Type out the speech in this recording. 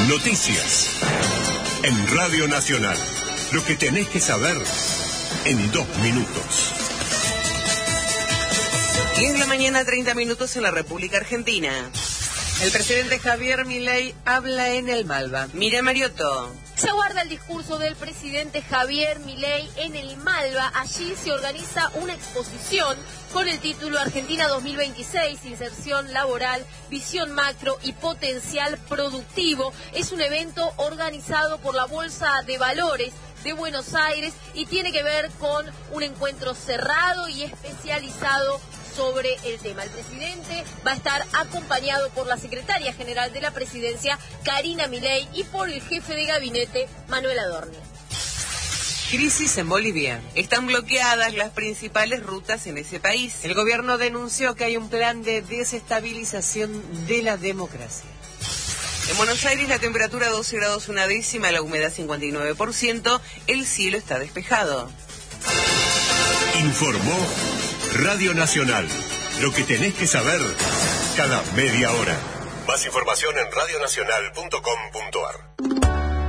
Noticias. En Radio Nacional. Lo que tenés que saber en 2 minutos. 10 de la mañana, 30 minutos en la República Argentina. El presidente Javier Milei habla en el Malva. Mira, Mariotto. Se aguarda el discurso del presidente Javier Milei en el Malva. Allí se organiza una exposición con el título Argentina 2026, inserción laboral, visión macro y potencial productivo. Es un evento organizado por la Bolsa de Valores de Buenos Aires y tiene que ver con un encuentro cerrado y especializado sobre el tema. El presidente va a estar acompañado por la secretaria general de la presidencia, Karina Milei, y por el jefe de gabinete, Manuel Adorni. Crisis en Bolivia. Están bloqueadas las principales rutas en ese país. El gobierno denunció que hay un plan de desestabilización de la democracia. En Buenos Aires la temperatura 12 grados una décima, la humedad 59%, el cielo está despejado. Informó Radio Nacional. Lo que tenés que saber cada media hora. Más información en radionacional.com.ar.